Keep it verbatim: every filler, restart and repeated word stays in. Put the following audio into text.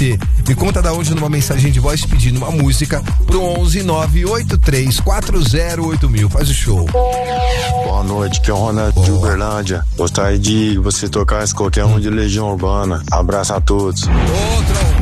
você. Me conta da onde numa mensagem de voz pedindo uma música pro onze nove oito três quatro zero oito mil. Faz o show. Boa noite, que é o Ronaldo de Uberlândia. Gostaria de você tocar esse qualquer um de Legião Urbana. Abraço a todos. Outra